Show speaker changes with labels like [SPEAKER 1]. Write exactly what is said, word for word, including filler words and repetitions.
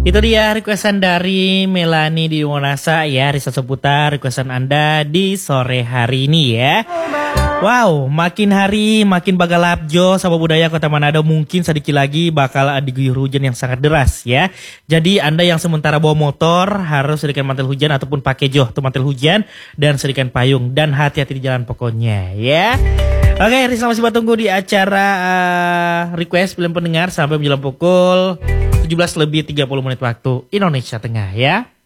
[SPEAKER 1] Itu dia requestan dari Melani di Wonasa ya, Risa seputar requestan Anda di sore hari ini ya. Wow, makin hari makin bagalapjo sama budaya Kota Manado, mungkin sedikit lagi bakal diguyur hujan yang sangat deras ya. Jadi Anda yang sementara bawa motor harus sediakan mantel hujan ataupun pakai joh tuh mantel hujan dan sediakan payung dan hati-hati di jalan pokoknya ya. Oke, Risa masih tunggu di acara uh, request film pendengar sampai menjelang pukul tujuh belas lebih tiga puluh menit waktu Indonesia Tengah ya.